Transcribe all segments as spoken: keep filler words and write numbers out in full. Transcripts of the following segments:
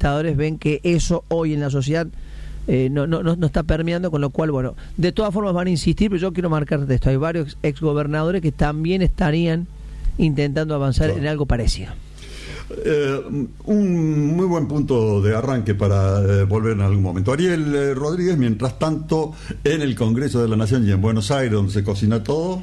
encuestadores ven que eso hoy en la sociedad eh, no, no, no está permeando, con lo cual, bueno, de todas formas van a insistir, pero yo quiero marcar de esto, hay varios exgobernadores que también estarían intentando avanzar claro. en algo parecido. Eh, un muy buen punto de arranque para eh, volver en algún momento. Ariel eh, Rodríguez, mientras tanto, en el Congreso de la Nación y en Buenos Aires, donde se cocina todo.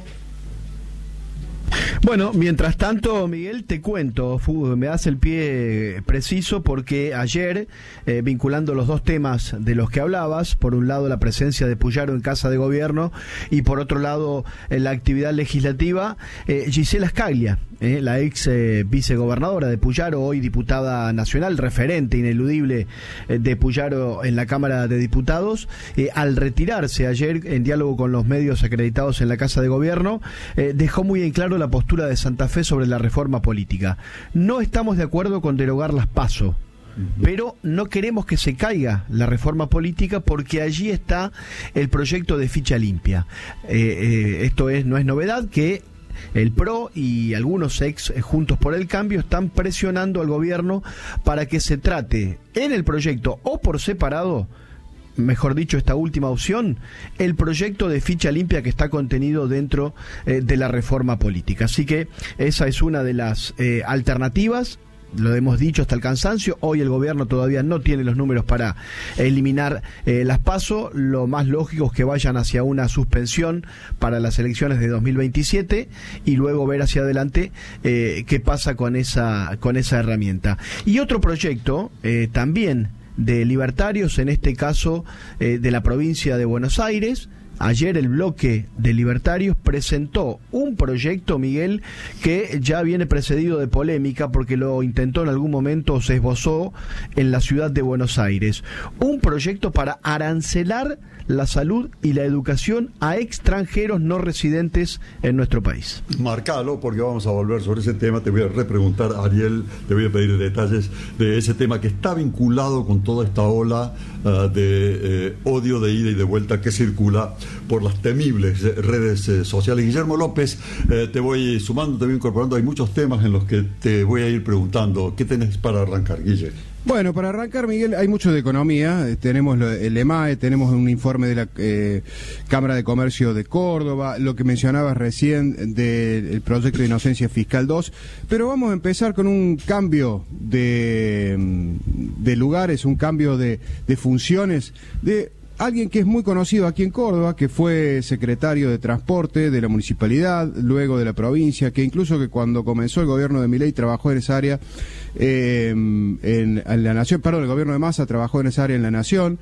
Bueno, mientras tanto, Miguel, te cuento, me das el pie preciso porque ayer, eh, vinculando los dos temas de los que hablabas, por un lado la presencia de Puyaro en Casa de Gobierno y por otro lado eh, la actividad legislativa, eh, Gisela Scaglia, eh, la ex eh, vicegobernadora de Puyaro, hoy diputada nacional, referente ineludible eh, de Puyaro en la Cámara de Diputados, eh, al retirarse ayer en diálogo con los medios acreditados en la Casa de Gobierno, eh, dejó muy en claro la postura de Santa Fe sobre la reforma política. No estamos de acuerdo con derogar las PASO, uh-huh. pero no queremos que se caiga la reforma política porque allí está el proyecto de ficha limpia. Eh, eh, esto es no es novedad que el P R O y algunos ex eh, Juntos por el Cambio están presionando al gobierno para que se trate en el proyecto o por separado, mejor dicho, esta última opción, el proyecto de ficha limpia que está contenido dentro eh, de la reforma política. Así que esa es una de las eh, alternativas. Lo hemos dicho hasta el cansancio, hoy el gobierno todavía no tiene los números para eliminar eh, las PASO, lo más lógico es que vayan hacia una suspensión para las elecciones de dos mil veintisiete y luego ver hacia adelante eh, qué pasa con esa, con esa herramienta. Y otro proyecto eh, también de libertarios, en este caso eh, de la provincia de Buenos Aires. Ayer el bloque de libertarios presentó un proyecto, Miguel, que ya viene precedido de polémica porque lo intentó en algún momento, se esbozó en la ciudad de Buenos Aires. Un proyecto para arancelar la salud y la educación a extranjeros no residentes en nuestro país. Marcalo, porque vamos a volver sobre ese tema. Te voy a repreguntar, Ariel, te voy a pedir detalles de ese tema que está vinculado con toda esta ola uh, de eh, odio de ida y de vuelta que circula por las temibles redes eh, sociales. Guillermo López, eh, te voy sumando, te voy incorporando. Hay muchos temas en los que te voy a ir preguntando. ¿Qué tenés para arrancar, Guille? Bueno, para arrancar, Miguel, hay mucho de economía. Eh, tenemos lo, el EMAE, tenemos un informe de la eh, Cámara de Comercio de Córdoba, lo que mencionabas recién del proyecto de inocencia fiscal dos, pero vamos a empezar con un cambio de, de lugares, un cambio de, de funciones, de alguien que es muy conocido aquí en Córdoba, que fue secretario de Transporte de la municipalidad, luego de la provincia, que incluso que cuando comenzó el gobierno de Milei trabajó en esa área eh, en, en la Nación, perdón, el gobierno de Massa trabajó en esa área en la Nación.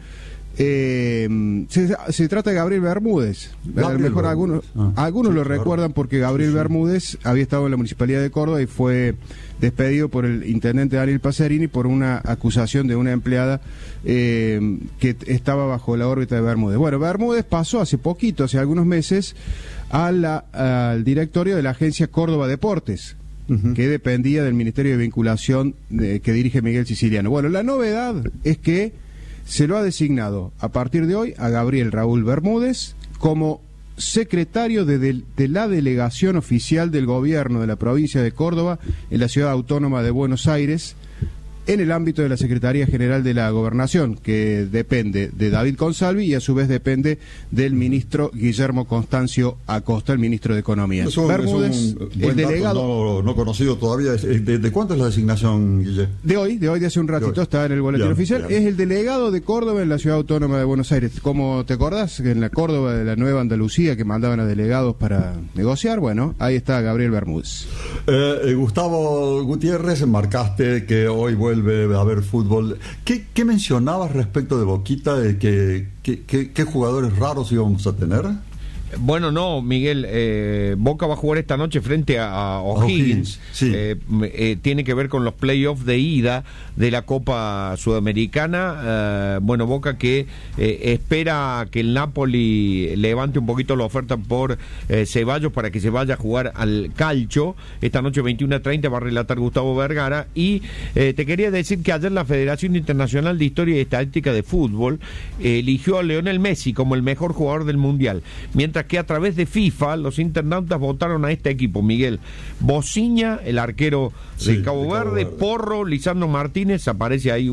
Eh, se, se trata de Gabriel Bermúdez. Gabriel a lo mejor algunos, ah, algunos sí, lo claro. recuerdan porque Gabriel sí, sí. Bermúdez había estado en la municipalidad de Córdoba y fue despedido por el intendente Daniel Pacerini por una acusación de una empleada eh, que estaba bajo la órbita de Bermúdez. Bueno, Bermúdez pasó hace poquito, hace algunos meses, a la, al directorio de la agencia Córdoba Deportes, uh-huh. que dependía del Ministerio de Vinculación de, que dirige Miguel Siciliano. Bueno, la novedad es que se lo ha designado a partir de hoy a Gabriel Raúl Bermúdez como secretario de, de, de la delegación oficial del gobierno de la provincia de Córdoba en la ciudad autónoma de Buenos Aires, en el ámbito de la Secretaría General de la Gobernación, que depende de David Consalvi y a su vez depende del ministro Guillermo Constancio Acosta, el ministro de Economía. Es un, Bermúdez, es un el delegado no, no conocido todavía. ¿De, de cuánto es la designación, Guille? De hoy, de hoy de hace un ratito, está en el boletín bien, oficial. Bien. Es el delegado de Córdoba en la ciudad autónoma de Buenos Aires. Como te acordás, en la Córdoba de la Nueva Andalucía, que mandaban a delegados para negociar, bueno, ahí está Gabriel Bermúdez. Eh, Gustavo Gutiérrez, marcaste que hoy vuelve a ver fútbol. ¿Qué, qué mencionabas respecto de Boquita? De que, que, que, ¿Qué jugadores raros íbamos a tener? Bueno, no, Miguel, eh, Boca va a jugar esta noche frente a, a O'Higgins, sí. eh, eh, tiene que ver con los playoffs de ida de la Copa Sudamericana, eh, bueno, Boca que eh, espera que el Napoli levante un poquito la oferta por eh, Ceballos para que se vaya a jugar al Calcio, esta noche veintiuna treinta va a relatar Gustavo Vergara, y eh, te quería decir que ayer la Federación Internacional de Historia y Estadística de Fútbol eh, eligió a Lionel Messi como el mejor jugador del Mundial, mientras que a través de FIFA los internautas votaron a este equipo, Miguel: Bociña, el arquero sí, de Cabo, de Cabo Verde, Verde, Porro, Lisandro Martínez, aparece ahí uno de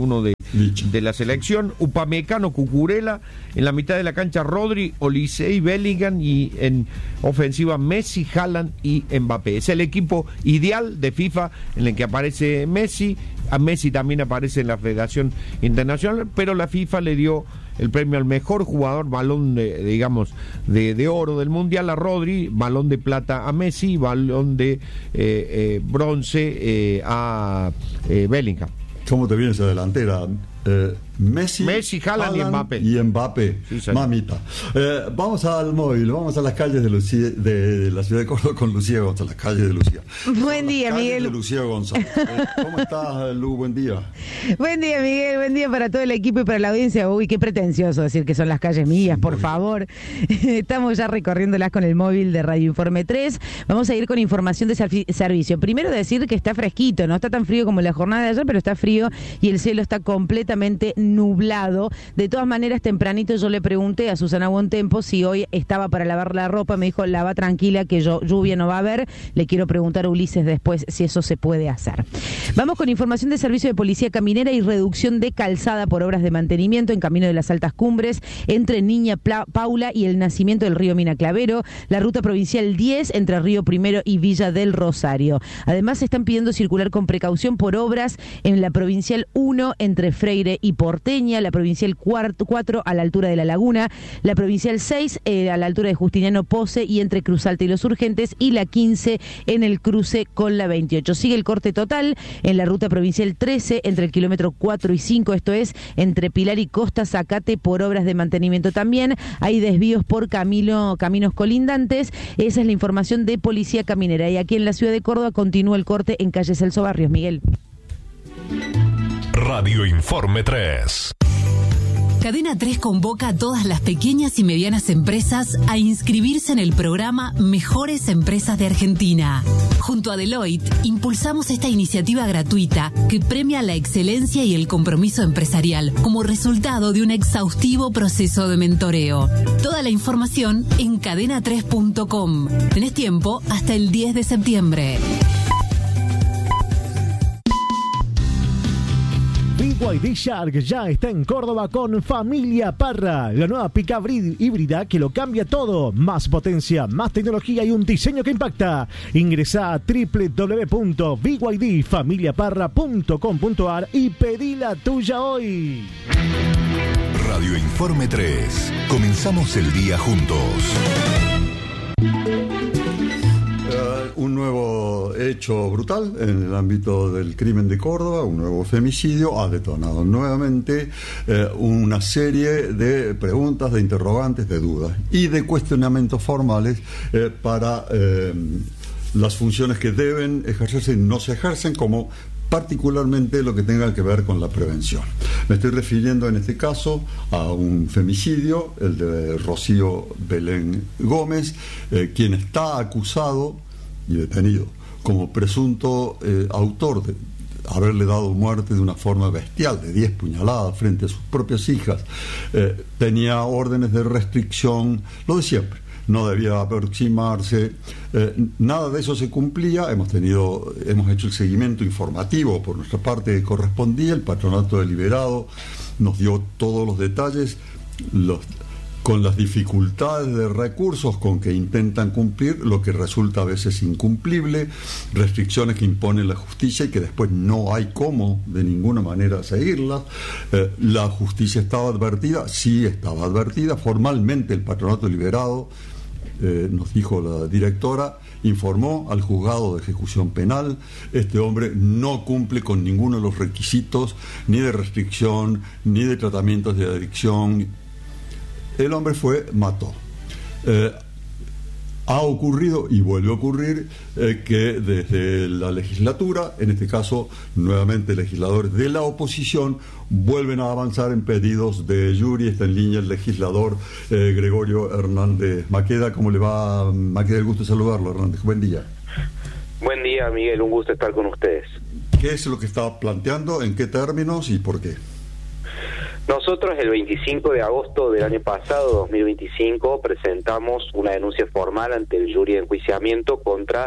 de la selección. Upamecano, Cucurella, en la mitad de la cancha Rodri, Olisei, Bellingham, y en ofensiva Messi, Haaland y Mbappé. Es el equipo ideal de FIFA en el que aparece Messi. A Messi también aparece en la Federación Internacional, pero la FIFA le dio el premio al mejor jugador, balón de, digamos, de, de oro del Mundial a Rodri, balón de plata a Messi, balón de eh, eh, bronce eh, a eh, Bellingham. ¿Cómo te viene esa delantera? Eh, Messi, Messi, Haaland y Mbappé. Y Mbappé, sí, mamita. Eh, vamos al móvil, vamos a las calles de, Lucía, de, de la ciudad de Córdoba con Lucía González, las calles de Lucía. Buen día, Miguel. De Lucía González. Eh, ¿Cómo estás, Lu? Buen día. Buen día, Miguel. Buen día para todo el equipo y para la audiencia. Uy, qué pretencioso decir que son las calles mías, por favor. Estamos ya recorriéndolas con el móvil de Radio Informe tres. Vamos a ir con información de servicio. Primero decir que está fresquito, no está tan frío como la jornada de ayer, pero está frío y el cielo está completamente nublado. De todas maneras, tempranito yo le pregunté a Susana Bontempo si hoy estaba para lavar la ropa. Me dijo, lava tranquila, que yo lluvia no va a haber. Le quiero preguntar a Ulises después si eso se puede hacer. Vamos con información de servicio de policía caminera y reducción de calzada por obras de mantenimiento en camino de las Altas Cumbres, entre Niña Pla- Paula y el nacimiento del río Mina Clavero, la ruta provincial diez entre Río Primero y Villa del Rosario. Además, se están pidiendo circular con precaución por obras en la provincial uno entre Freire y Porteña, la provincial cuatro a la altura de La Laguna, la provincial seis eh, a la altura de Justiniano Pose y entre Cruz Alta y Los Urgentes, y la quince en el cruce con la veintiocho. Sigue el corte total en la ruta provincial trece entre el kilómetro cuatro y cinco, esto es entre Pilar y Costa Zacate, por obras de mantenimiento también. Hay desvíos por camino, caminos colindantes. Esa es la información de Policía Caminera. Y aquí en la ciudad de Córdoba continúa el corte en calle Celso Barrios. Miguel. Radio Informe tres. Cadena tres convoca a todas las pequeñas y medianas empresas a inscribirse en el programa Mejores Empresas de Argentina. Junto a Deloitte, impulsamos esta iniciativa gratuita que premia la excelencia y el compromiso empresarial como resultado de un exhaustivo proceso de mentoreo. Toda la información en cadena tres punto com. Tenés tiempo hasta el diez de septiembre. B Y D Shark ya está en Córdoba con Familia Parra, la nueva pick-up híbrida que lo cambia todo. Más potencia, más tecnología y un diseño que impacta. Ingresá a doble u doble u doble u punto b y d familia parra punto com punto a r y pedí la tuya hoy. Radio Informe tres. Comenzamos el día juntos. Uh, un nuevo hecho brutal en el ámbito del crimen de Córdoba, un nuevo femicidio, ha detonado nuevamente uh, una serie de preguntas, de interrogantes, de dudas y de cuestionamientos formales uh, para uh, las funciones que deben ejercerse y no se ejercen, como particularmente lo que tenga que ver con la prevención. Me estoy refiriendo en este caso a un femicidio, el de Rocío Belén Gómez, eh, quien está acusado y detenido como presunto eh, autor de haberle dado muerte de una forma bestial, de diez puñaladas frente a sus propias hijas. Eh, tenía órdenes de restricción, lo de siempre. No debía aproximarse, eh, nada de eso se cumplía. Hemos tenido, hemos hecho el seguimiento informativo por nuestra parte que correspondía. El Patronato Deliberado nos dio todos los detalles, los, con las dificultades de recursos con que intentan cumplir, lo que resulta a veces incumplible, restricciones que impone la justicia y que después no hay cómo de ninguna manera seguirlas. Eh, la justicia estaba advertida, sí estaba advertida, formalmente el Patronato Deliberado, Eh, nos dijo la directora, informó al juzgado de ejecución penal: este hombre no cumple con ninguno de los requisitos, ni de restricción, ni de tratamientos de adicción. El hombre fue, mató. Eh, ha ocurrido y vuelve a ocurrir eh, que desde la legislatura, en este caso nuevamente legisladores de la oposición, vuelven a avanzar en pedidos de jury. Está en línea el legislador eh, Gregorio Hernández Maqueda. ¿Cómo le va, Maqueda? El gusto de saludarlo, Hernández. Buen día. Buen día, Miguel. Un gusto estar con ustedes. ¿Qué es lo que está planteando? ¿En qué términos y por qué? Nosotros el veinticinco de agosto del año pasado, dos mil veinticinco, presentamos una denuncia formal ante el jury de enjuiciamiento contra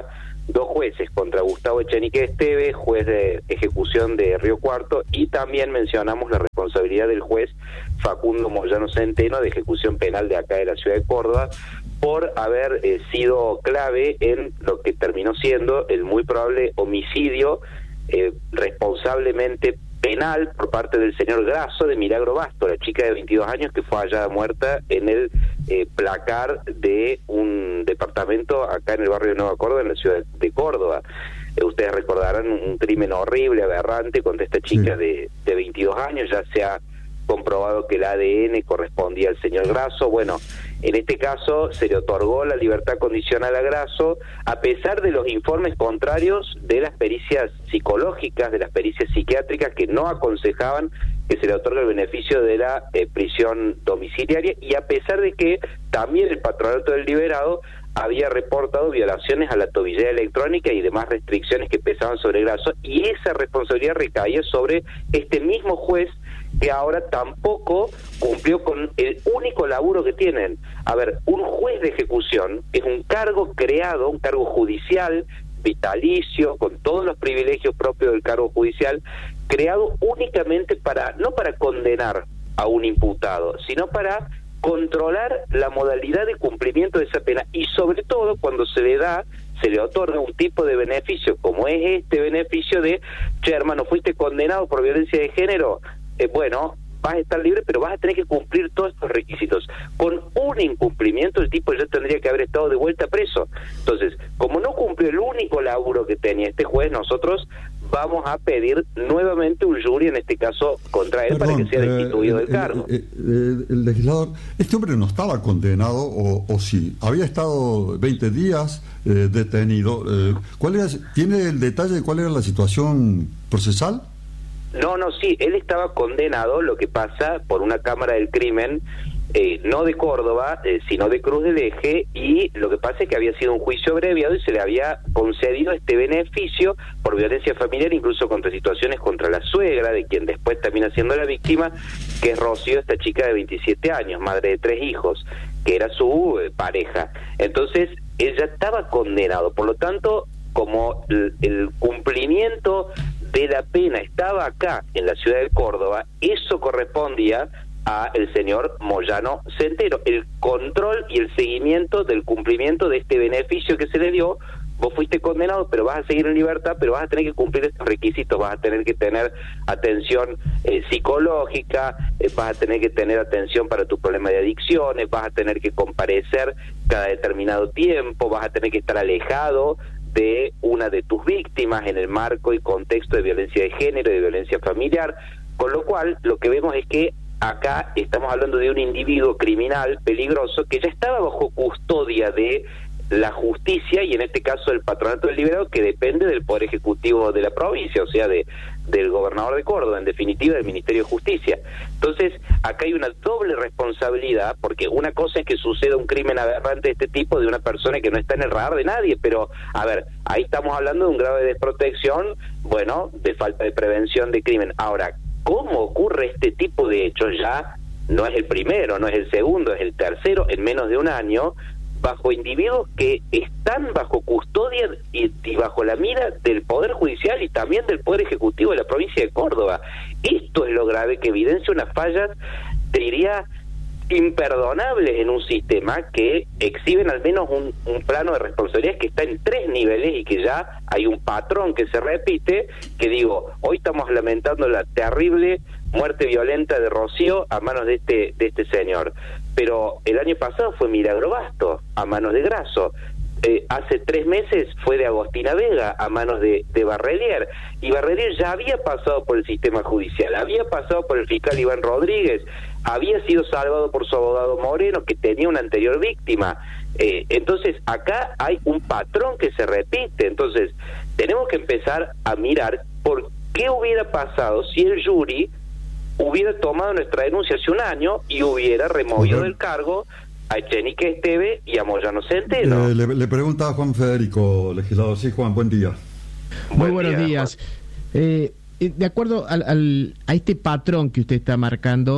dos jueces contra Gustavo Echenique Esteve, juez de ejecución de Río Cuarto, y también mencionamos la responsabilidad del juez Facundo Moyano Centeno, de ejecución penal de acá de la ciudad de Córdoba, por haber eh, sido clave en lo que terminó siendo el muy probable homicidio eh, responsablemente penal por parte del señor Grasso de Milagro Basto, la chica de veintidós años que fue hallada muerta en el eh, placar de un departamento acá en el barrio de Nueva Córdoba, en la ciudad de Córdoba. Eh, ustedes recordarán un, un crimen horrible, aberrante contra esta chica sí. de, de veintidós años. Ya se ha comprobado que el A D N correspondía al señor Grasso. Bueno, en este caso se le otorgó la libertad condicional a Grasso, a pesar de los informes contrarios de las pericias psicológicas, de las pericias psiquiátricas, que no aconsejaban que se le otorgue el beneficio de la eh, prisión domiciliaria, y a pesar de que también el Patronato del Liberado había reportado violaciones a la tobillera electrónica y demás restricciones que pesaban sobre Grasso, y esa responsabilidad recaía sobre este mismo juez, que ahora tampoco cumplió con el único laburo que tienen. A ver, un juez de ejecución es un cargo creado, un cargo judicial, vitalicio, con todos los privilegios propios del cargo judicial, creado únicamente para, no para condenar a un imputado, sino para controlar la modalidad de cumplimiento de esa pena, y sobre todo cuando se le da, se le otorga un tipo de beneficio, como es este beneficio de, che, hermano, fuiste condenado por violencia de género, eh, bueno, vas a estar libre, pero vas a tener que cumplir todos estos requisitos. Con un incumplimiento el tipo ya tendría que haber estado de vuelta preso. Entonces, como no cumplió el único laburo que tenía este juez, nosotros vamos a pedir nuevamente un jury, en este caso contra él, Perdón, para que sea destituido eh, del cargo. Eh, eh, el legislador, este hombre no estaba condenado, o, o sí, había estado veinte días eh, detenido. Eh, ¿cuál era, ¿Tiene el detalle de cuál era la situación procesal? No, no, sí, él estaba condenado, lo que pasa, por una cámara del crimen, eh, no de Córdoba, eh, sino de Cruz del Eje, y lo que pasa es que había sido un juicio abreviado y se le había concedido este beneficio por violencia familiar, incluso contra situaciones contra la suegra, de quien después termina siendo la víctima, que es Rocío, esta chica de veintisiete años, madre de tres hijos, que era su eh, pareja. Entonces, él ya estaba condenado, por lo tanto, como el, el cumplimiento de la pena estaba acá en la ciudad de Córdoba, eso correspondía a el señor Moyano Centeno, el control y el seguimiento del cumplimiento de este beneficio que se le dio. Vos fuiste condenado, pero vas a seguir en libertad, pero vas a tener que cumplir estos requisitos, vas a tener que tener atención eh, psicológica, eh, vas a tener que tener atención para tu problema de adicciones, vas a tener que comparecer cada determinado tiempo, vas a tener que estar alejado de una de tus víctimas en el marco y contexto de violencia de género y de violencia familiar, con lo cual lo que vemos es que acá estamos hablando de un individuo criminal peligroso que ya estaba bajo custodia de la justicia, y en este caso el Patronato del Liberado, que depende del Poder Ejecutivo de la provincia, o sea, de del gobernador de Córdoba, en definitiva del Ministerio de Justicia. Entonces, acá hay una doble responsabilidad, porque una cosa es que suceda un crimen aberrante de este tipo de una persona que no está en el radar de nadie, pero, a ver, ahí estamos hablando de un grado de desprotección, bueno, de falta de prevención de crimen. Ahora, ¿cómo ocurre este tipo de hechos? Ya no es el primero, no es el segundo, es el tercero en menos de un año, bajo individuos que están bajo custodia y, y bajo la mira del Poder Judicial y también del Poder Ejecutivo de la provincia de Córdoba. Esto es lo grave, que evidencia unas fallas, te diría, imperdonables en un sistema que exhiben al menos un, un plano de responsabilidad que está en tres niveles y que ya hay un patrón que se repite, que digo, hoy estamos lamentando la terrible muerte violenta de Rocío a manos de este de este señor, pero el año pasado fue Milagro Basto a manos de Grasso, eh, hace tres meses fue de Agostina Vega a manos de, de Barrelier, y Barrelier ya había pasado por el sistema judicial, había pasado por el fiscal Iván Rodríguez, había sido salvado por su abogado Moreno, que tenía una anterior víctima. Eh, entonces acá hay un patrón que se repite. Entonces tenemos que empezar a mirar por qué hubiera pasado si el jury hubiera tomado nuestra denuncia hace un año y hubiera removido uh-huh. del cargo a Echenique Esteve y a Moyano Centeno. Eh, le, le pregunta a Juan Federico, legislador. Sí, Juan, buen día. Muy buen buenos día, días. Eh, de acuerdo al, al, a este patrón que usted está marcando,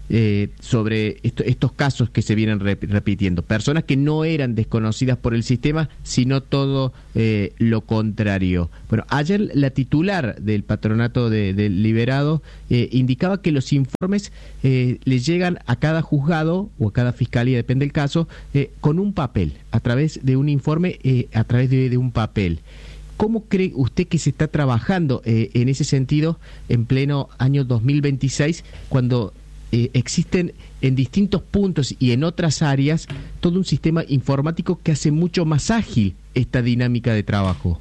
eh, sobre esto, estos casos que se vienen rep repitiendo. Personas que no eran desconocidas por el sistema, sino todo eh, lo contrario. Bueno, ayer la titular del patronato de, del liberado eh, indicaba que los informes eh, le llegan a cada juzgado o a cada fiscalía, depende del caso, eh, con un papel, a través de un informe, eh, a través de, de un papel. ¿Cómo cree usted que se está trabajando eh, en ese sentido en pleno año dos mil veintiséis, cuando eh, existen en distintos puntos y en otras áreas todo un sistema informático que hace mucho más ágil esta dinámica de trabajo?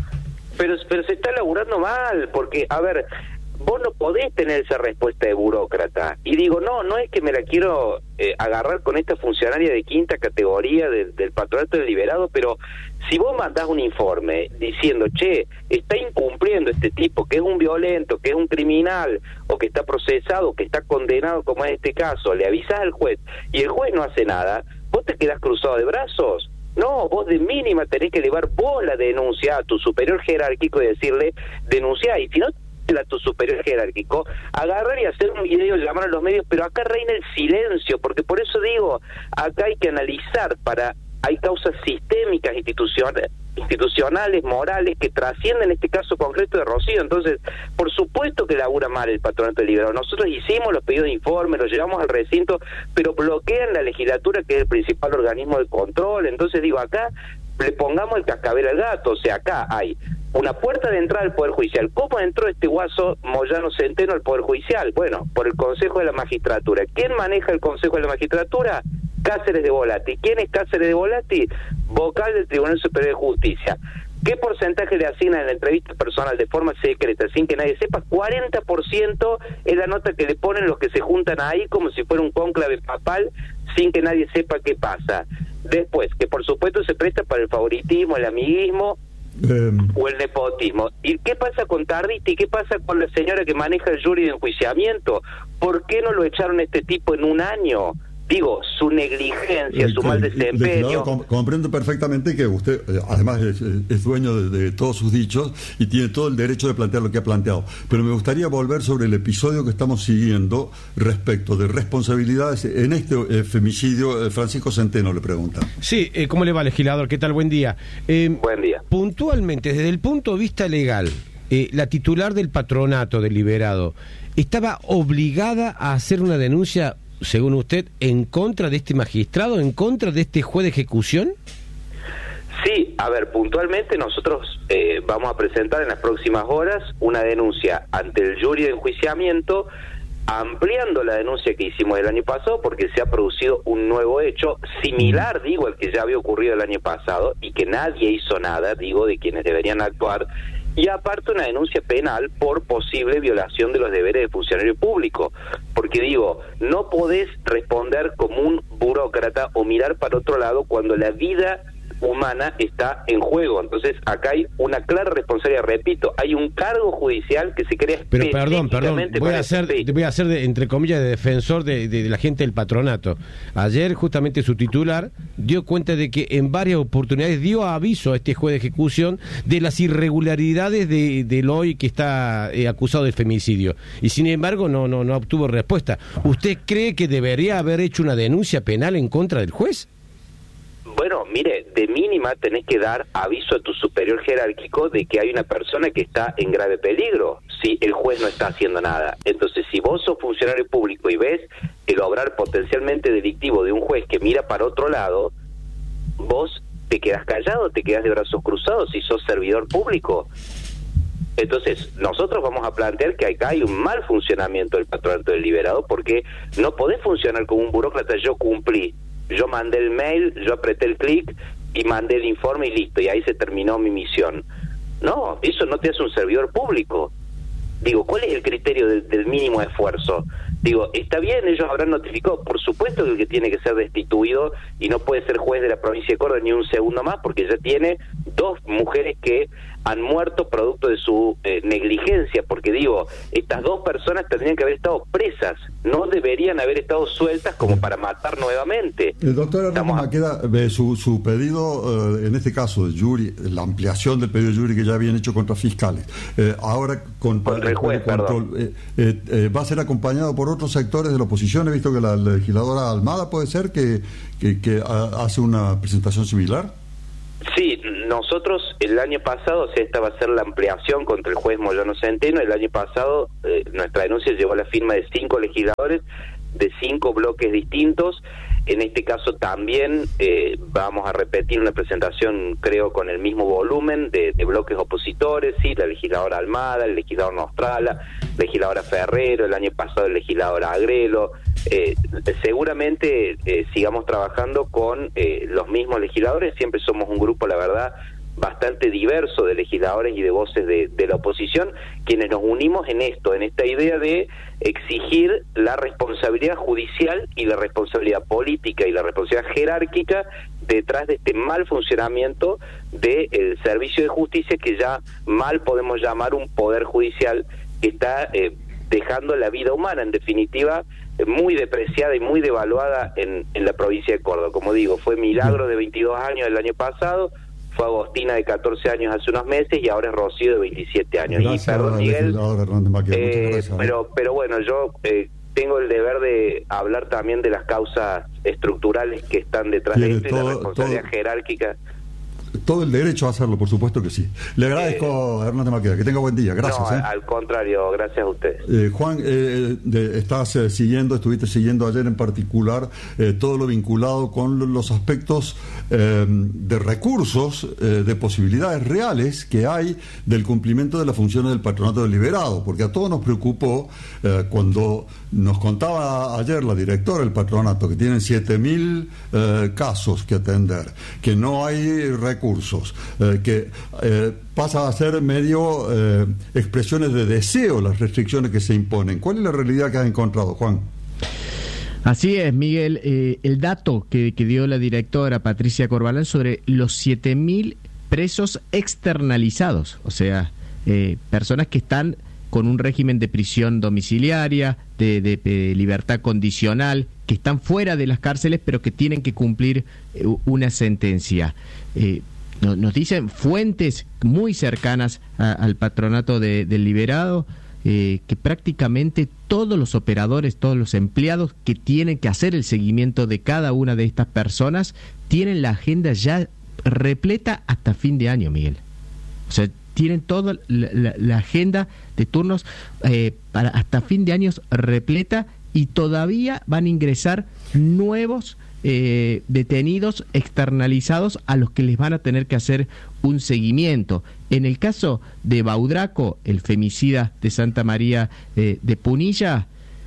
Pero, pero se está laburando mal, porque, a ver, vos no podés tener esa respuesta de burócrata. Y digo, no, no es que me la quiero eh, agarrar con esta funcionaria de quinta categoría del, del patronato del liberado, pero si vos mandás un informe diciendo, che, está incumpliendo este tipo, que es un violento, que es un criminal, o que está procesado, que está condenado, como en este caso, le avisás al juez, y el juez no hace nada, vos te quedás cruzado de brazos. No, vos de mínima tenés que elevar vos la denuncia a tu superior jerárquico y decirle, denunciá, y si no a tu superior jerárquico, agarrar y hacer un video, llamar a los medios, pero acá reina el silencio, porque por eso digo, acá hay que analizar, para hay causas sistémicas, institucionales, institucionales, morales, que trascienden este caso concreto de Rocío. Entonces, por supuesto que labura mal el patronato del liberado. Nosotros hicimos los pedidos de informe, los llevamos al recinto, pero bloquean la legislatura, que es el principal organismo de control. Entonces digo, acá le pongamos el cascabel al gato. O sea, acá hay una puerta de entrada al Poder Judicial. ¿Cómo entró este guaso Moyano Centeno al Poder Judicial? Bueno, por el Consejo de la Magistratura. ¿Quién maneja el Consejo de la Magistratura? Cáceres de Volati. ¿Quién es Cáceres de Volati? Vocal del Tribunal Superior de Justicia. ¿Qué porcentaje le asignan en la entrevista personal de forma secreta, sin que nadie sepa? cuarenta por ciento es la nota que le ponen los que se juntan ahí, como si fuera un cónclave papal, sin que nadie sepa qué pasa. Después, que por supuesto se presta para el favoritismo, el amiguismo, Eh, o el nepotismo. ¿Y qué pasa con Tarditi? ¿Qué pasa con la señora que maneja el jury de enjuiciamiento? ¿Por qué no lo echaron a este tipo en un año? Digo, su negligencia, su mal desempeño. Com comprendo perfectamente que usted, eh, además, es, es dueño de, de todos sus dichos y tiene todo el derecho de plantear lo que ha planteado. Pero me gustaría volver sobre el episodio que estamos siguiendo respecto de responsabilidades en este eh, femicidio. Eh, Francisco Centeno le pregunta. Sí, eh, ¿cómo le va, legislador? ¿Qué tal? Buen día. Eh, Buen día. Puntualmente, desde el punto de vista legal, eh, la titular del patronato del liberado estaba obligada a hacer una denuncia, según usted, en contra de este magistrado, en contra de este juez de ejecución. Sí, a ver, puntualmente nosotros eh, vamos a presentar en las próximas horas una denuncia ante el jury de enjuiciamiento, ampliando la denuncia que hicimos el año pasado, porque se ha producido un nuevo hecho similar, digo, al que ya había ocurrido el año pasado, y que nadie hizo nada, digo, de quienes deberían actuar. Y aparte una denuncia penal por posible violación de los deberes de funcionario público, porque digo, no podés responder como un burócrata o mirar para otro lado cuando la vida humana está en juego. Entonces acá hay una clara responsabilidad, repito, hay un cargo judicial que se crea. Pero perdón, perdón, voy a hacer, voy a hacer de, entre comillas, de defensor de, de, de la gente del patronato. Ayer justamente su titular dio cuenta de que en varias oportunidades dio aviso a este juez de ejecución de las irregularidades de, del hoy que está eh, acusado de femicidio, y sin embargo no, no, no obtuvo respuesta. ¿Usted cree que debería haber hecho una denuncia penal en contra del juez? Bueno, mire, de mínima tenés que dar aviso a tu superior jerárquico de que hay una persona que está en grave peligro, si el juez no está haciendo nada. Entonces, si vos sos funcionario público y ves el obrar potencialmente delictivo de un juez que mira para otro lado, vos te quedás callado, te quedás de brazos cruzados si sos servidor público. Entonces, nosotros vamos a plantear que acá hay un mal funcionamiento del patronato del liberado, porque no podés funcionar como un burócrata. Yo cumplí, yo mandé el mail, yo apreté el clic y mandé el informe y listo, y ahí se terminó mi misión. No, eso no te hace un servidor público. Digo, ¿cuál es el criterio del, del mínimo esfuerzo? Digo, está bien, ellos habrán notificado, por supuesto que el que tiene que ser destituido y no puede ser juez de la provincia de Córdoba ni un segundo más, porque ya tiene dos mujeres que han muerto producto de su eh, negligencia, porque digo, estas dos personas tendrían que haber estado presas, no deberían haber estado sueltas como para matar nuevamente. El doctor Hernando Estamos... Maqueda, eh, su, su pedido, eh, en este caso de jury, la ampliación del pedido de jury que ya habían hecho contra fiscales, eh, ahora contra, contra el juez, control, eh, eh, eh, va a ser acompañado por otros sectores de la oposición. He visto que la legisladora Almada puede ser que, que, que a, hace una presentación similar. Sí, nosotros el año pasado, o sea, esta va a ser la ampliación contra el juez Moyano Centeno. El año pasado eh, nuestra denuncia llegó a la firma de cinco legisladores de cinco bloques distintos. En este caso también eh, vamos a repetir una presentación, creo, con el mismo volumen de, de bloques opositores, sí, la legisladora Almada, el legislador Nostrala, la legisladora Ferrero, el año pasado el legislador Agrelo. Eh, seguramente eh, sigamos trabajando con eh, los mismos legisladores. Siempre somos un grupo, la verdad, bastante diverso de legisladores y de voces de, de la oposición, quienes nos unimos en esto, en esta idea de exigir la responsabilidad judicial y la responsabilidad política y la responsabilidad jerárquica detrás de este mal funcionamiento del servicio de justicia, que ya mal podemos llamar un poder judicial que está eh, dejando la vida humana, en definitiva, muy depreciada y muy devaluada en, en la provincia de Córdoba. Como digo, fue Milagro de veintidós años el año pasado, fue Agostina de catorce años hace unos meses y ahora es Rocío de veintisiete años. Gracias, y perdón, Miguel, eh, gracias, pero, pero bueno, yo eh, tengo el deber de hablar también de las causas estructurales que están detrás Tiene de esto y todo, la responsabilidad todo, jerárquica. Todo el derecho a hacerlo, por supuesto que sí. Le agradezco eh, a Hernández Maqueda, que tenga buen día. Gracias. No, eh. al contrario, gracias a usted. Eh, Juan, eh, de, estás eh, siguiendo, estuviste siguiendo ayer en particular eh, todo lo vinculado con los aspectos eh, de recursos, eh, de posibilidades reales que hay del cumplimiento de las funciones del Patronato Deliberado, porque a todos nos preocupó eh, cuando nos contaba ayer la directora del patronato que tienen siete mil eh, casos que atender, que no hay recursos, eh, que eh, pasa a ser medio eh, expresiones de deseo las restricciones que se imponen. ¿Cuál es la realidad que has encontrado, Juan? Así es, Miguel. Eh, el dato que, que dio la directora Patricia Corbalán sobre los siete mil presos externalizados, o sea, eh, personas que están con un régimen de prisión domiciliaria, de, de, de libertad condicional, que están fuera de las cárceles, pero que tienen que cumplir eh, una sentencia. Eh, no, nos dicen fuentes muy cercanas a, al patronato de, del liberado, eh, que prácticamente todos los operadores, todos los empleados que tienen que hacer el seguimiento de cada una de estas personas, tienen la agenda ya repleta hasta fin de año, Miguel. O sea, tienen toda la, la, la agenda de turnos eh, para hasta fin de año repleta, y todavía van a ingresar nuevos eh, detenidos externalizados a los que les van a tener que hacer un seguimiento. En el caso de Baudraco, el femicida de Santa María eh, de Punilla,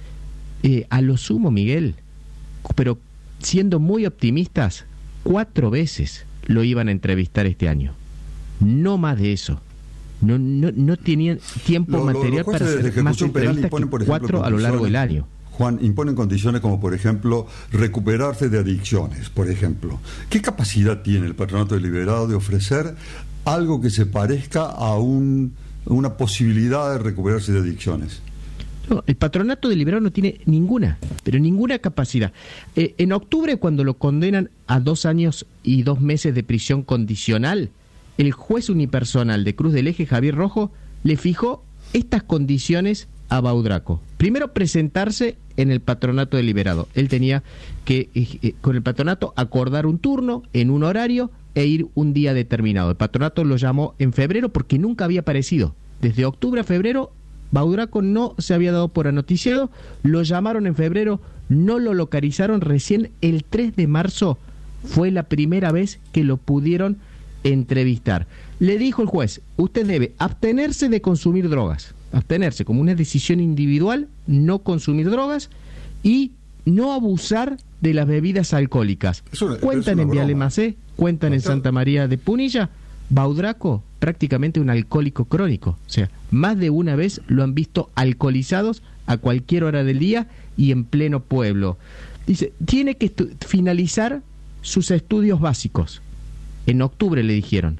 eh, a lo sumo, Miguel, pero siendo muy optimistas, cuatro veces lo iban a entrevistar este año. No más de eso. No, no, no tenían tiempo lo, material lo, para hacer más entrevistas que cuatro a lo largo del año. Juan, imponen condiciones como, por ejemplo, recuperarse de adicciones, por ejemplo. ¿Qué capacidad tiene el Patronato Deliberado de ofrecer algo que se parezca a un, una posibilidad de recuperarse de adicciones? No, el Patronato Deliberado no tiene ninguna, pero ninguna capacidad. Eh, en octubre, cuando lo condenan a dos años y dos meses de prisión condicional, el juez unipersonal de Cruz del Eje, Javier Rojo, le fijó estas condiciones a Baudraco. Primero, presentarse en el Patronato Deliberado. Él tenía que, eh, con el patronato, acordar un turno en un horario e ir un día determinado. El patronato lo llamó en febrero porque nunca había aparecido. Desde octubre a febrero, Baudraco no se había dado por anoticiado. Lo llamaron en febrero, no lo localizaron. Recién el tres de marzo fue la primera vez que lo pudieron entrevistar. Le dijo el juez: usted debe abstenerse de consumir drogas, abstenerse como una decisión individual, no consumir drogas y no abusar de las bebidas alcohólicas. Eso, cuentan en Vialemacé, cuentan no, en Santa María de Punilla. Baudraco, prácticamente un alcohólico crónico, o sea, más de una vez lo han visto alcoholizados a cualquier hora del día y en pleno pueblo. Dice, tiene que finalizar sus estudios básicos. En octubre le dijeron,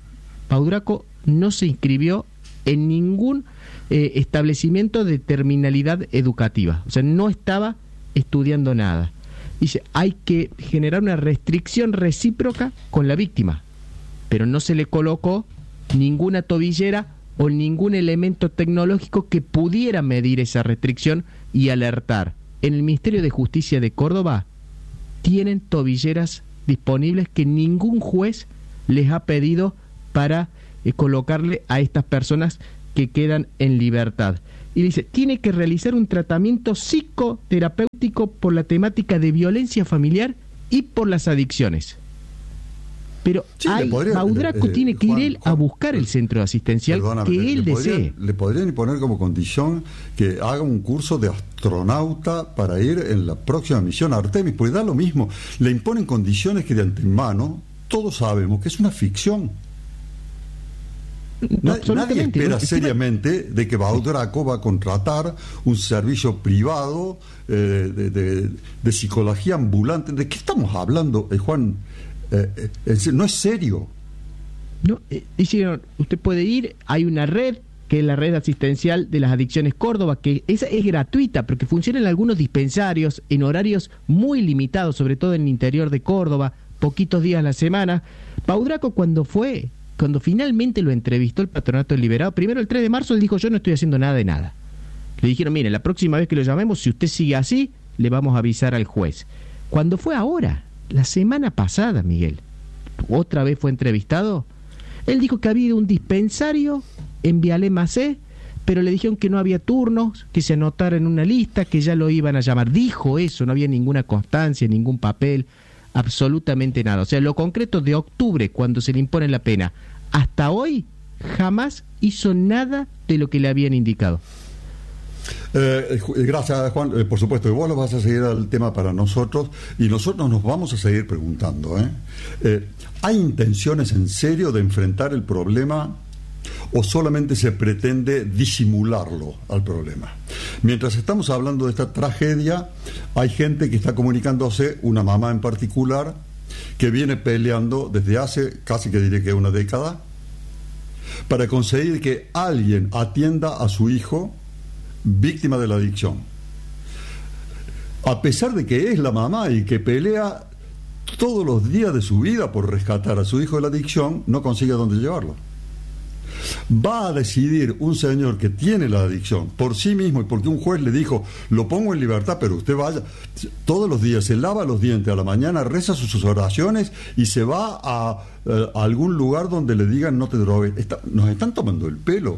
Pau Draco no se inscribió en ningún eh, establecimiento de terminalidad educativa, o sea, no estaba estudiando nada. Dice, hay que generar una restricción recíproca con la víctima, pero no se le colocó ninguna tobillera o ningún elemento tecnológico que pudiera medir esa restricción y alertar. En el Ministerio de Justicia de Córdoba tienen tobilleras disponibles que ningún juez les ha pedido para eh, colocarle a estas personas que quedan en libertad. Y dice, tiene que realizar un tratamiento psicoterapéutico por la temática de violencia familiar y por las adicciones. Pero sí, hay, podría, Pau Draco eh, tiene que Juan, ir él Juan, a buscar el centro asistencial perdóname, que le, él le desee. podrían, le podrían poner como condición que haga un curso de astronauta para ir en la próxima misión a Artemis, porque da lo mismo. Le imponen condiciones que de antemano todos sabemos que es una ficción. No, Nadie espera no, seriamente de que Pau Draco va a contratar un servicio privado eh, de, de, de psicología ambulante. ¿De qué estamos hablando, eh, Juan? Eh, eh, no es serio. No, eh, dice, usted puede ir, hay una red que es la red asistencial de las adicciones Córdoba, que esa es gratuita, pero que funciona en algunos dispensarios en horarios muy limitados, sobre todo en el interior de Córdoba, poquitos días a la semana. Pau Draco, cuando fue, cuando finalmente lo entrevistó el Patronato del Liberado, primero el tres de marzo, él dijo, yo no estoy haciendo nada de nada. Le dijeron, mire, la próxima vez que lo llamemos, si usted sigue así, le vamos a avisar al juez. Cuando fue ahora, la semana pasada, Miguel, otra vez fue entrevistado, él dijo que había un dispensario en Vialé Macé, pero le dijeron que no había turnos, que se anotara en una lista, que ya lo iban a llamar. Dijo eso, no había ninguna constancia, ningún papel, absolutamente nada. O sea, lo concreto de octubre, cuando se le impone la pena, hasta hoy, jamás hizo nada de lo que le habían indicado. Eh, gracias, Juan. Eh, por supuesto, vos lo vas a seguir al tema para nosotros y nosotros nos vamos a seguir preguntando. ¿eh? Eh, ¿Hay intenciones en serio de enfrentar el problema o solamente se pretende disimularlo al problema? Mientras estamos hablando de esta tragedia, hay gente que está comunicándose, una mamá en particular, que viene peleando desde hace casi que diré que una década para conseguir que alguien atienda a su hijo víctima de la adicción. A pesar de que es la mamá y que pelea todos los días de su vida por rescatar a su hijo de la adicción, no consigue dónde llevarlo. Va a decidir un señor que tiene la adicción por sí mismo y porque un juez le dijo, lo pongo en libertad, pero usted vaya todos los días, se lava los dientes a la mañana, reza sus oraciones y se va a, a algún lugar donde le digan no te drogues. Está, nos están tomando el pelo.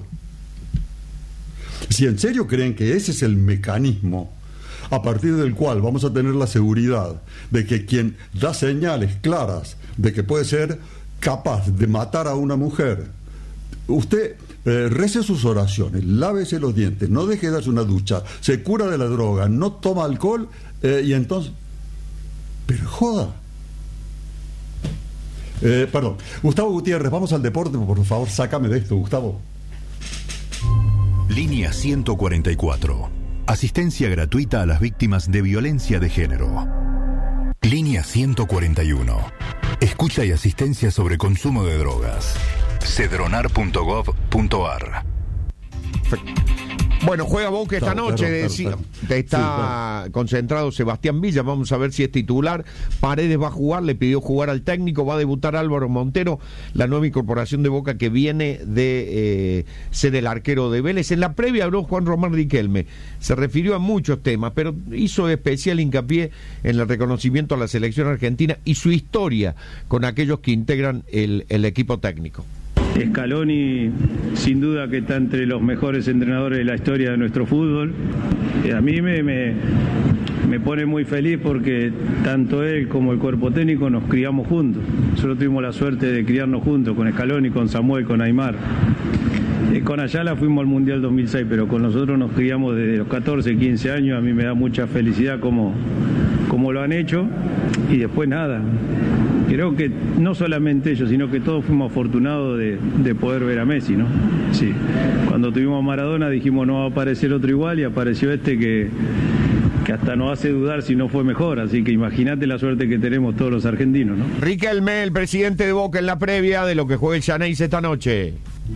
Si en serio creen que ese es el mecanismo a partir del cual vamos a tener la seguridad de que quien da señales claras de que puede ser capaz de matar a una mujer, usted eh, rece sus oraciones, lávese los dientes, no deje de darse una ducha, se cura de la droga, no toma alcohol eh, y entonces... Pero joda. Eh, perdón. Gustavo Gutiérrez, vamos al deporte, por favor, sácame de esto, Gustavo. Línea ciento cuarenta y cuatro. Asistencia gratuita a las víctimas de violencia de género. Línea ciento cuarenta y uno. Escucha y asistencia sobre consumo de drogas. cedronar punto gov punto ar. Bueno, juega Boca esta Claro, noche, claro, decía, claro, claro. está Sí, claro. concentrado Sebastián Villa, vamos a ver si es titular. Paredes va a jugar, le pidió jugar al técnico, va a debutar Álvaro Montero, la nueva incorporación de Boca que viene de eh, ser el arquero de Vélez. En la previa habló Juan Román Riquelme, se refirió a muchos temas, pero hizo especial hincapié en el reconocimiento a la selección argentina y su historia con aquellos que integran el, el equipo técnico. Scaloni sin duda que está entre los mejores entrenadores de la historia de nuestro fútbol. Eh, a mí me, me, me pone muy feliz porque tanto él como el cuerpo técnico nos criamos juntos. Nosotros tuvimos la suerte de criarnos juntos con Scaloni, con Samuel, con Aymar. Eh, con Ayala fuimos al Mundial dos mil seis, pero con nosotros nos criamos desde los catorce, quince años. A mí me da mucha felicidad como, como lo han hecho. Y después nada. Creo que no solamente ellos, sino que todos fuimos afortunados de, de poder ver a Messi, ¿no? Sí. Cuando tuvimos a Maradona dijimos no va a aparecer otro igual y apareció este que, que hasta nos hace dudar si no fue mejor, así que imagínate la suerte que tenemos todos los argentinos, ¿no? Riquelme, el presidente de Boca, en la previa de lo que juegue el Xeneize esta noche.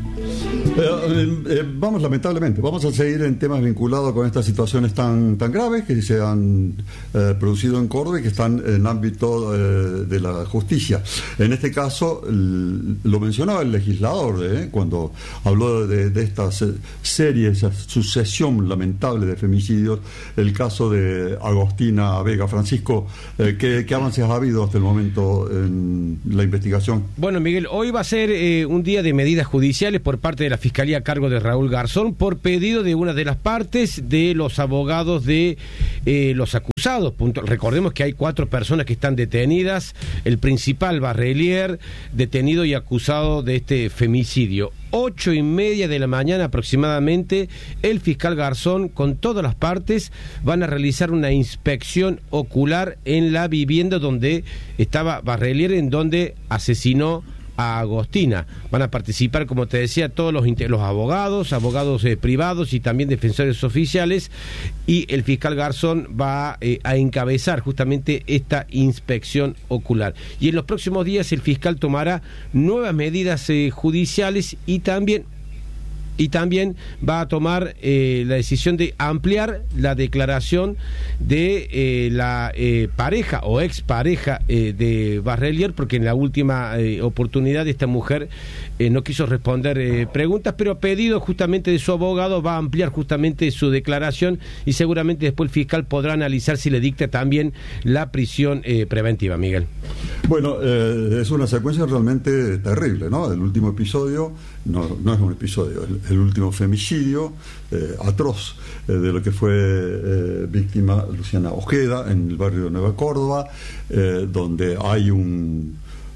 Eh, eh, vamos, lamentablemente, vamos a seguir en temas vinculados con estas situaciones tan tan graves que se han eh, producido en Córdoba y que están en ámbito eh, de la justicia. En este caso, l- lo mencionaba el legislador eh, cuando habló de, de esta serie, esa sucesión lamentable de femicidios, el caso de Agostina Vega. Francisco, eh, ¿qué, ¿qué avances ha habido hasta el momento en la investigación? Bueno, Miguel, hoy va a ser eh, un día de medidas judiciales por parte de la Fiscalía a cargo de Raúl Garzón por pedido de una de las partes de los abogados de eh, los acusados. Punto. Recordemos que hay cuatro personas que están detenidas, el principal Barrelier, detenido y acusado de este femicidio. Ocho y media de la mañana aproximadamente, el fiscal Garzón con todas las partes van a realizar una inspección ocular en la vivienda donde estaba Barrelier, en donde asesinó a Agostina. Van a participar, como te decía, todos los, los abogados, abogados eh, privados y también defensores oficiales, y el fiscal Garzón va eh, a encabezar justamente esta inspección ocular. Y en los próximos días el fiscal tomará nuevas medidas eh, judiciales y también y también va a tomar eh, la decisión de ampliar la declaración de eh, la eh, pareja o expareja eh, de Barrelier, porque en la última eh, oportunidad esta mujer eh, no quiso responder eh, preguntas, pero a pedido justamente de su abogado va a ampliar justamente su declaración y seguramente después el fiscal podrá analizar si le dicta también la prisión eh, preventiva, Miguel. Bueno, eh, es una secuencia realmente terrible, ¿no? El último episodio no, no es un episodio, el, el último femicidio eh, atroz eh, de lo que fue eh, víctima Luciana Ojeda en el barrio de Nueva Córdoba, eh, donde hay un,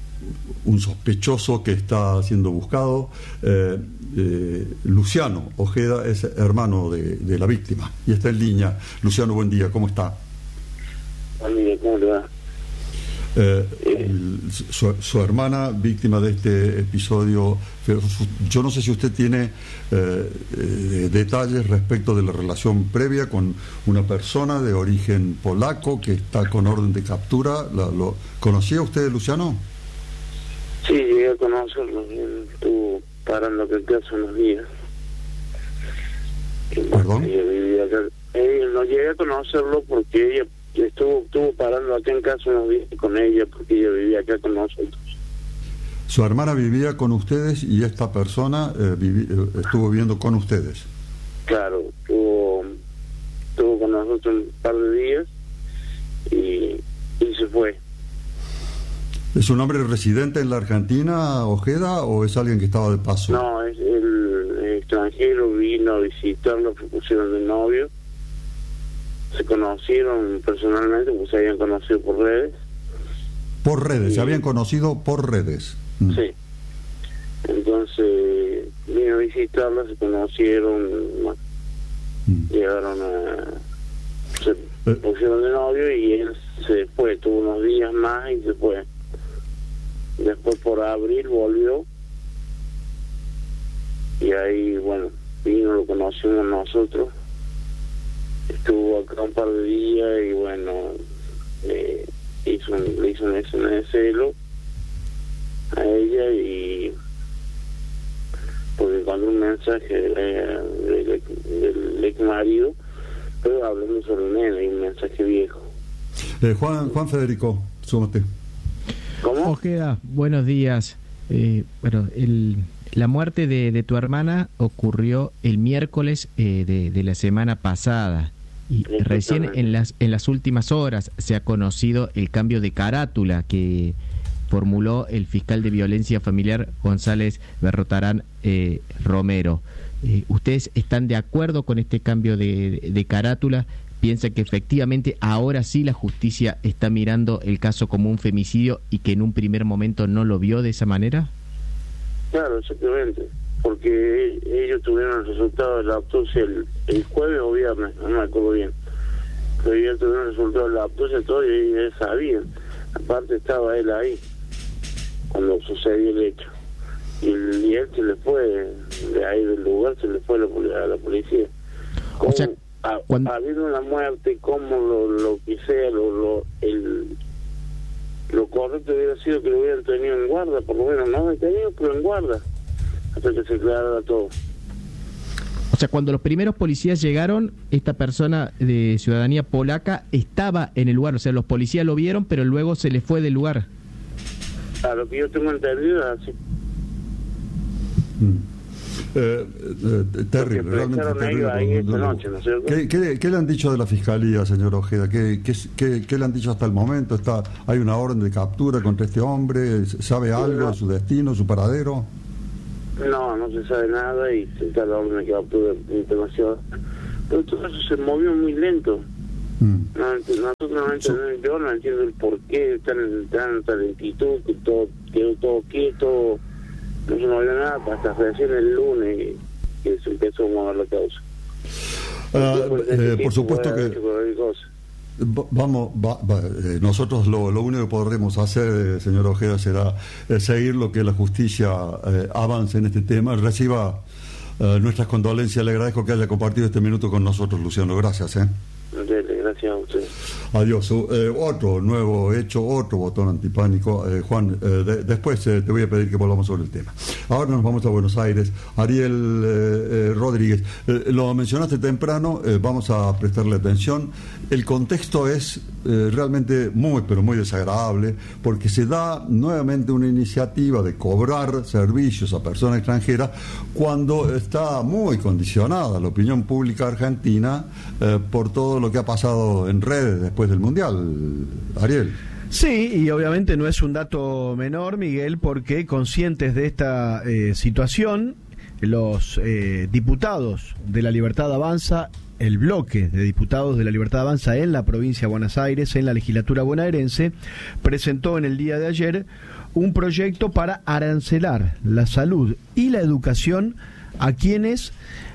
un sospechoso que está siendo buscado. Eh, eh, Luciano Ojeda es hermano de, de la víctima y está en línea. Luciano, buen día, ¿cómo está? Buen día, ¿cómo le va? Eh, el, su, su hermana, víctima de este episodio, yo no sé si usted tiene eh, eh, detalles respecto de la relación previa con una persona de origen polaco que está con orden de captura. ¿La, lo, ¿Conocía usted, Luciano? Sí, llegué a conocerlo, él estuvo parando aquel caso unos días. ¿Perdón? Ella vivía acá. Eh, no llegué a conocerlo porque ella estuvo estuvo parando acá en casa unos días con ella porque ella vivía acá con nosotros. Su hermana vivía con ustedes y esta persona eh, vivi, eh, estuvo viviendo con ustedes. Claro, estuvo, estuvo con nosotros un par de días y, y se fue. ¿Es un hombre residente en la Argentina, Ojeda, o es alguien que estaba de paso? No, es el, el extranjero, vino a visitarlo, se pusieron de novio. Se conocieron personalmente, pues se habían conocido por redes. Por redes, y, se habían conocido por redes. Sí. Entonces vino a visitarla, se conocieron, bueno, mm. llegaron a... se eh. pusieron de novio y él se fue, tuvo unos días más y se fue. Después por abril volvió y ahí, bueno, vino, lo conocimos nosotros. Estuvo acá un par de días y bueno, eh, hizo un, le hizo un examen de celo a ella y porque cuando un mensaje del, del, del ex marido, pero hablando sobre un nene, un mensaje viejo. Eh, Juan Juan Federico, súmate. ¿Cómo? Ojeda, buenos días. Eh, bueno, el, la muerte de, de tu hermana ocurrió el miércoles eh, de, de la semana pasada. Y recién en las en las últimas horas se ha conocido el cambio de carátula que formuló el fiscal de violencia familiar González Berrotarán eh, Romero. Eh, ¿Ustedes están de acuerdo con este cambio de, de, de carátula? ¿Piensan que efectivamente ahora sí la justicia está mirando el caso como un femicidio y que en un primer momento no lo vio de esa manera? Claro, exactamente. Porque ellos tuvieron el resultado de la autopsia el, el jueves o viernes, no me acuerdo bien. Pero ellos tuvieron el resultado de la autopsia todo y ellos sabían. Aparte estaba él ahí, cuando sucedió el hecho. Y, y él se le fue, de ahí del lugar, se le fue a la, a la policía. Con, o sea, ha, Cuando... ha habido una muerte, como lo, lo que sea, lo, lo, el, lo correcto hubiera sido que lo hubieran tenido en guarda, por lo menos no detenido, pero en guarda, hasta que se aclarara todo. O sea, cuando los primeros policías llegaron, esta persona de ciudadanía polaca estaba en el lugar, o sea, los policías lo vieron, pero luego se le fue del lugar. A lo que yo tengo entendido, así. Mm. Eh, eh, terrible, realmente terrible. Ahí esta noche, ¿no es cierto? ¿Qué, qué, ¿Qué le han dicho de la fiscalía, señor Ojeda? ¿Qué, qué, qué, qué le han dicho hasta el momento? ¿Está, ¿Hay una orden de captura contra este hombre? ¿Sabe algo no. de su destino, su paradero? No, no se sabe nada y está la orden de captura internacional. Pero todo eso se movió muy lento. Mm. No, nosotros no entendemos, yo no entiendo el por qué tan, tanta lentitud, que todo quedó todo quieto. No se movió nada hasta recién el lunes que se empezó a mover la causa. Uh, eh, por supuesto que vamos, va, va, eh, nosotros lo, lo único que podremos hacer, eh, señor Ojeda, será eh, seguir lo que la justicia eh, avance en este tema. Reciba eh, nuestras condolencias. Le agradezco que haya compartido este minuto con nosotros, Luciano. Gracias. ¿eh? Gracias a usted. Adiós. Eh, otro nuevo hecho, otro botón antipánico. Eh, Juan, eh, de, después eh, te voy a pedir que volvamos sobre el tema. Ahora nos vamos a Buenos Aires. Ariel eh, eh, Rodríguez, eh, lo mencionaste temprano, eh, vamos a prestarle atención. El contexto es eh, realmente muy, pero muy desagradable, porque se da nuevamente una iniciativa de cobrar servicios a personas extranjeras cuando está muy condicionada la opinión pública argentina eh, por todo lo que ha pasado en redes después del Mundial. Ariel. Sí, y obviamente no es un dato menor, Miguel, porque conscientes de esta eh, situación, los eh, diputados de La Libertad Avanza, el bloque de diputados de La Libertad Avanza en la provincia de Buenos Aires, en la legislatura bonaerense, presentó en el día de ayer un proyecto para arancelar la salud y la educación a quienes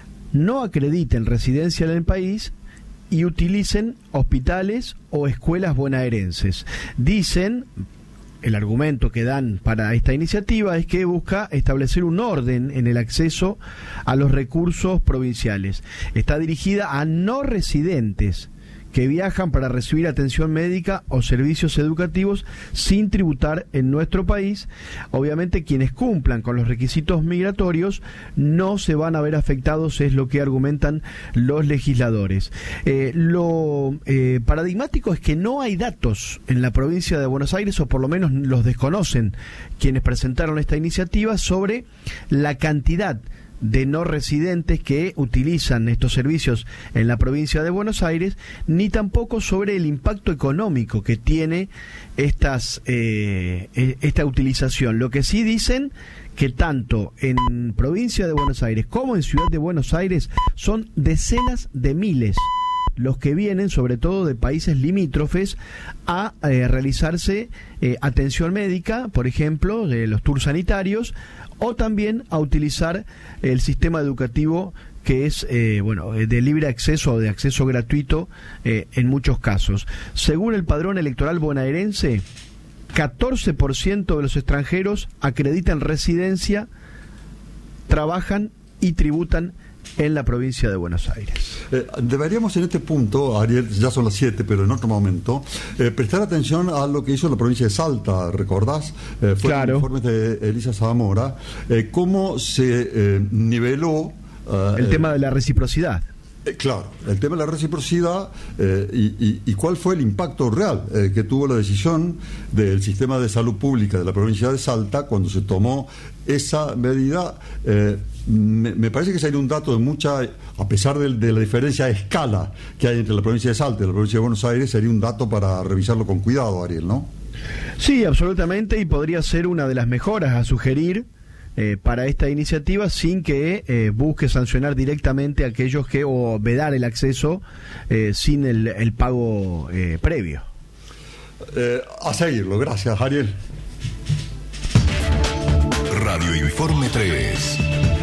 no acrediten residencia en el país y utilicen hospitales o escuelas bonaerenses. Dicen, el argumento que dan para esta iniciativa es que busca establecer un orden en el acceso a los recursos provinciales. Está dirigida a no residentes que viajan para recibir atención médica o servicios educativos sin tributar en nuestro país. Obviamente quienes cumplan con los requisitos migratorios no se van a ver afectados, es lo que argumentan los legisladores. Eh, lo eh, paradigmático es que no hay datos en la provincia de Buenos Aires, o por lo menos los desconocen quienes presentaron esta iniciativa, sobre la cantidad de no residentes que utilizan estos servicios en la provincia de Buenos Aires, ni tampoco sobre el impacto económico que tiene estas eh, esta utilización. Lo que sí dicen que tanto en provincia de Buenos Aires como en ciudad de Buenos Aires son decenas de miles los que vienen, sobre todo de países limítrofes, a eh, realizarse eh, atención médica, por ejemplo, de los tours sanitarios, o también a utilizar el sistema educativo que es eh, bueno de libre acceso o de acceso gratuito eh, en muchos casos. Según el padrón electoral bonaerense, catorce por ciento de los extranjeros acreditan residencia, trabajan y tributan en la provincia de Buenos Aires. Eh, deberíamos en este punto, Ariel, ya son las siete, pero en otro momento, eh, prestar atención a lo que hizo la provincia de Salta, ¿recordás? Eh, fue claro. el informe de Elisa Zamora, eh, cómo se eh, niveló... Uh, el eh, tema de la reciprocidad. Eh, claro, el tema de la reciprocidad eh, y, y, y cuál fue el impacto real eh, que tuvo la decisión del sistema de salud pública de la provincia de Salta cuando se tomó esa medida. Eh, me, me parece que sería un dato de mucha, a pesar de, de la diferencia de escala que hay entre la provincia de Salta y la provincia de Buenos Aires, sería un dato para revisarlo con cuidado, Ariel, ¿no? Sí, absolutamente, y podría ser una de las mejoras a sugerir Eh, para esta iniciativa, sin que eh, busque sancionar directamente a aquellos que, o vedar el acceso eh, sin el, el pago eh, previo. Eh, a seguirlo, gracias, Ariel. Radio Informe tres.